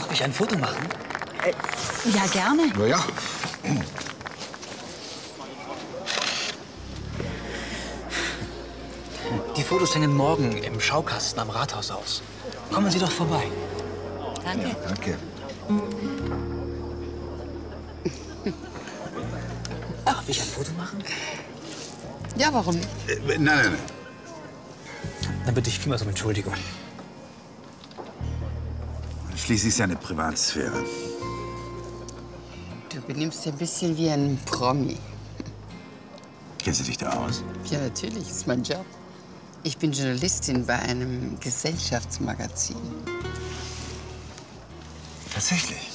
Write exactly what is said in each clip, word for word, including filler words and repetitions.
Darf ich ein Foto machen? Äh, ja, gerne. Na ja. Die Fotos hängen morgen im Schaukasten am Rathaus aus. Kommen Sie doch vorbei. Danke. Ja, danke. Darf ich ein Foto machen? Ja, warum nicht? Äh, nein, nein, nein. Dann bitte ich vielmals um Entschuldigung. Schließlich ist ja eine Privatsphäre. Du benimmst dich ein bisschen wie ein Promi. Kennst du dich da aus? Ja, natürlich, ist mein Job. Ich bin Journalistin bei einem Gesellschaftsmagazin. Tatsächlich?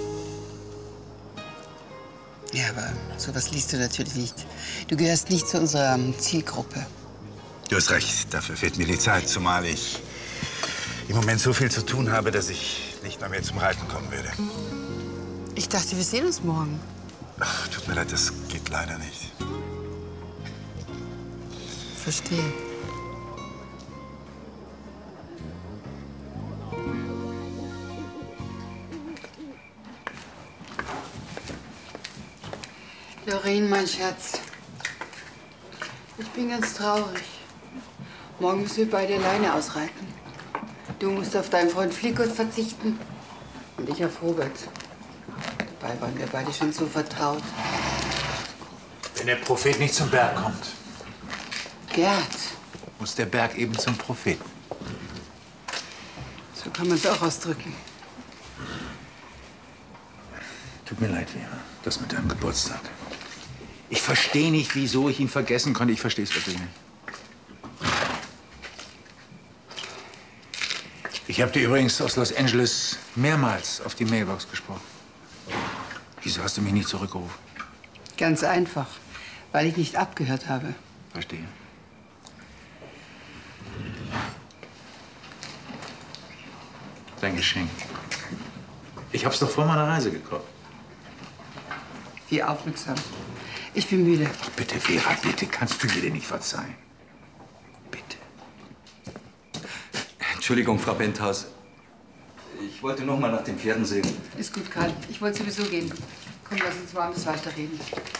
Ja, aber sowas liest du natürlich nicht. Du gehörst nicht zu unserer Zielgruppe. Du hast recht, dafür fehlt mir die Zeit, zumal ich im Moment so viel zu tun habe, dass ich nicht mal mehr zum Reiten kommen werde. Ich dachte, wir sehen uns morgen. Ach, tut mir leid, das geht leider nicht. Verstehe. Lorraine, mein Schatz. Ich bin ganz traurig. Morgen müssen wir beide alleine ausreiten. Du musst auf deinen Freund Flickert verzichten und ich auf Robert. Dabei waren wir beide schon so vertraut. Wenn der Prophet nicht zum Berg kommt, Gerd, muss der Berg eben zum Propheten. so kann man es auch ausdrücken. Tut mir leid, Vera, das mit deinem Geburtstag. Ich verstehe nicht, wieso ich ihn vergessen konnte. Ich verstehe es wirklich nicht. Ich habe dir übrigens aus Los Angeles mehrmals auf die Mailbox gesprochen. Wieso hast du mich nicht zurückgerufen? Ganz einfach, weil ich nicht abgehört habe. Verstehe. Dein Geschenk. Ich hab's doch vor meiner Reise gekauft. Wie aufmerksam. Ich bin müde. Ach, bitte, Vera, bitte, kannst du mir denn nicht verzeihen? Bitte. Entschuldigung, Frau Penthaus. Ich wollte noch mal nach den Pferden sehen. Ist gut, Karl. Ich wollte sowieso gehen. Komm, lass uns woanders weiterreden.